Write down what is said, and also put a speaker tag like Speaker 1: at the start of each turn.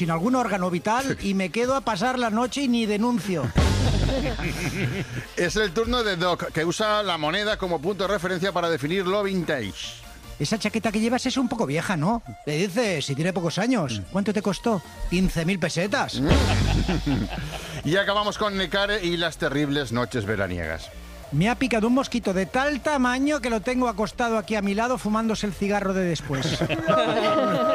Speaker 1: sin algún órgano vital y me quedo a pasar la noche y ni denuncio.
Speaker 2: Es el turno de Doc, que usa la moneda como punto de referencia para definir lo vintage.
Speaker 1: Esa chaqueta que llevas es un poco vieja, ¿no? Le dices, si tiene pocos años. ¿Cuánto te costó? 15.000 pesetas.
Speaker 2: Y acabamos con Necare y las terribles noches veraniegas.
Speaker 1: Me ha picado un mosquito de tal tamaño que lo tengo acostado aquí a mi lado fumándose el cigarro de después.